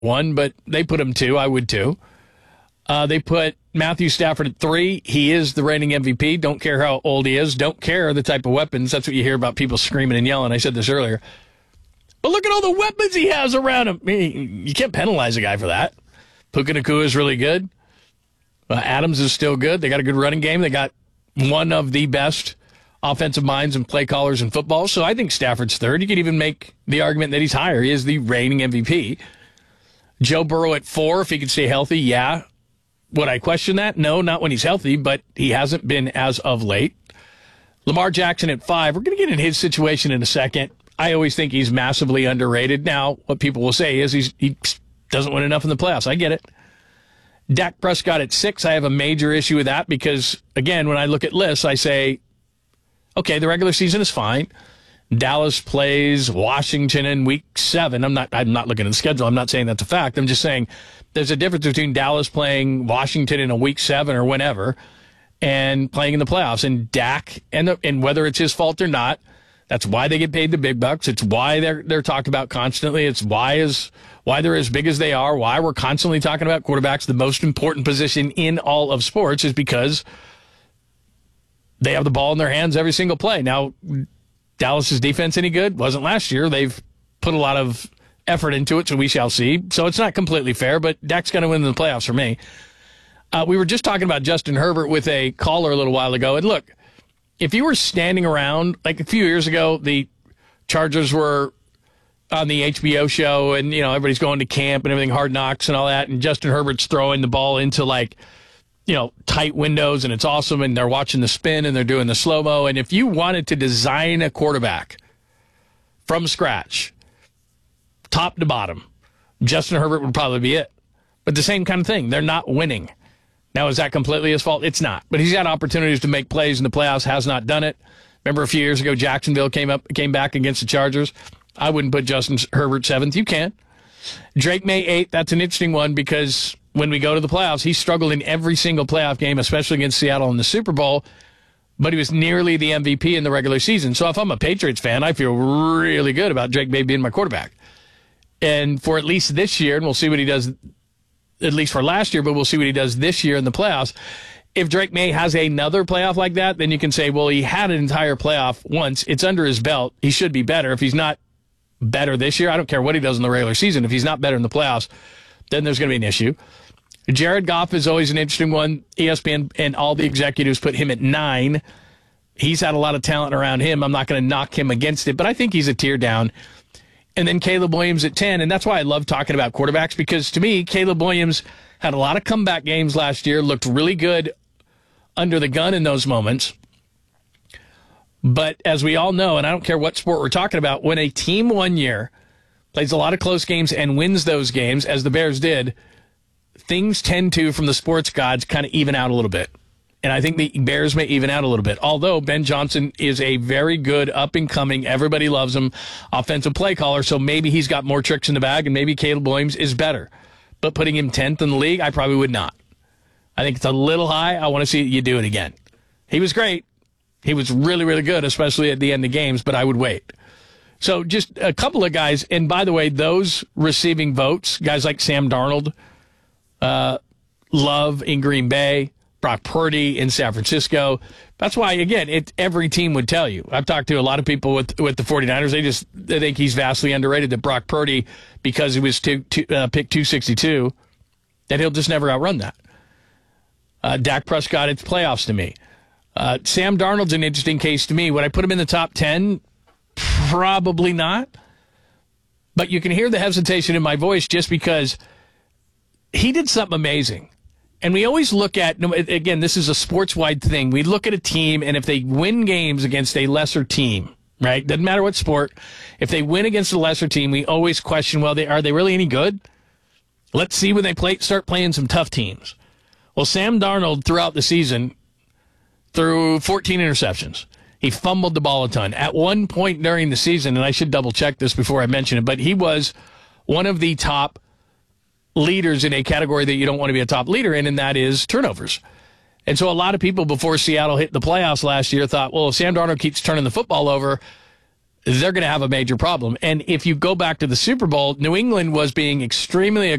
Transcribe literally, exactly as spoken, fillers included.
one, but they put him two. I would too. Uh, they put Matthew Stafford at three. He is the reigning M V P. Don't care how old he is. Don't care the type of weapons. That's what you hear about people screaming and yelling. I said this earlier. But look at all the weapons he has around him. I mean, you can't penalize a guy for that. Puka Nacua is really good. Uh, Adams is still good. They got a good running game. They got one of the best offensive minds and play callers in football. So I think Stafford's third. You could even make the argument that he's higher. He is the reigning M V P. Joe Burrow at four, if he could stay healthy, yeah. Would I question that? No, not when he's healthy, but he hasn't been as of late. Lamar Jackson at five. We're going to get in his situation in a second. I always think he's massively underrated. Now, what people will say is he's, he doesn't win enough in the playoffs. I get it. Dak Prescott at six. I have a major issue with that because, again, when I look at lists, I say, okay, the regular season is fine. Dallas plays Washington in week seven. I'm not I'm not looking at the schedule. I'm not saying that's a fact. I'm just saying there's a difference between Dallas playing Washington in a week seven or whenever and playing in the playoffs. And Dak, and, the, and whether it's his fault or not, that's why they get paid the big bucks. It's why they're they're talked about constantly. It's why is why they're as big as they are. Why we're constantly talking about quarterbacks. The most important position in all of sports is because they have the ball in their hands every single play. Now, Dallas's defense any good? Wasn't last year. They've put a lot of effort into it, so we shall see. So it's not completely fair, but Dak's going to win in the playoffs for me. Uh, we were just talking about Justin Herbert with a caller a little while ago, and look, if you were standing around, like a few years ago, the Chargers were on the H B O show, and, you know, everybody's going to camp and everything, Hard Knocks and all that, and Justin Herbert's throwing the ball into, like, you know, tight windows, and it's awesome, and they're watching the spin, and they're doing the slow-mo, and if you wanted to design a quarterback from scratch, top to bottom, Justin Herbert would probably be it. But the same kind of thing. They're not winning. Now, is that completely his fault? It's not. But he's had opportunities to make plays in the playoffs, has not done it. Remember a few years ago, Jacksonville came up, came back against the Chargers. I wouldn't put Justin Herbert seventh. You can. Drake May eighth. That's an interesting one because when we go to the playoffs, he struggled in every single playoff game, especially against Seattle in the Super Bowl, but he was nearly the M V P in the regular season. So if I'm a Patriots fan, I feel really good about Drake May being my quarterback. And for at least this year, and we'll see what he does, at least for last year, but we'll see what he does this year in the playoffs. If Drake May has another playoff like that, then you can say, well, he had an entire playoff once. It's under his belt. He should be better. If he's not better this year, I don't care what he does in the regular season. If he's not better in the playoffs, then there's going to be an issue. Jared Goff is always an interesting one. E S P N and all the executives put him at nine. He's had a lot of talent around him. I'm not going to knock him against it, but I think he's a tier down. And then Caleb Williams at ten, and that's why I love talking about quarterbacks, because to me, Caleb Williams had a lot of comeback games last year, looked really good under the gun in those moments. But as we all know, and I don't care what sport we're talking about, when a team one year plays a lot of close games and wins those games, as the Bears did, things tend to, from the sports gods, kind of even out a little bit. And I think the Bears may even out a little bit. Although Ben Johnson is a very good, up-and-coming, everybody loves him, offensive play caller, so maybe he's got more tricks in the bag, and maybe Caleb Williams is better. But putting him tenth in the league, I probably would not. I think it's a little high. I want to see you do it again. He was great. He was really, really good, especially at the end of games, but I would wait. So just a couple of guys, and by the way, those receiving votes, guys like Sam Darnold, uh, Love in Green Bay, Brock Purdy in San Francisco. That's why, again, it, every team would tell you. I've talked to a lot of people with with the 49ers. They just they think he's vastly underrated, that Brock Purdy, because he was two, two, uh, picked two sixty-two, that he'll just never outrun that. Uh, Dak Prescott, it's playoffs to me. Uh, Sam Darnold's an interesting case to me. Would I put him in the top ten? Probably not. But you can hear the hesitation in my voice just because he did something amazing. And we always look at, again, this is a sports-wide thing. We look at a team, and if they win games against a lesser team, right? Doesn't matter what sport. If they win against a lesser team, we always question, well, they, are they really any good? Let's see when they play, start playing some tough teams. Well, Sam Darnold, throughout the season, threw fourteen interceptions. He fumbled the ball a ton. At one point during the season, and I should double-check this before I mention it, but he was one of the top leaders in a category that you don't want to be a top leader in, and that is turnovers. And so a lot of people before Seattle hit the playoffs last year thought, well, if Sam Darnold keeps turning the football over, they're going to have a major problem. And if you go back to the Super Bowl, New England was being extremely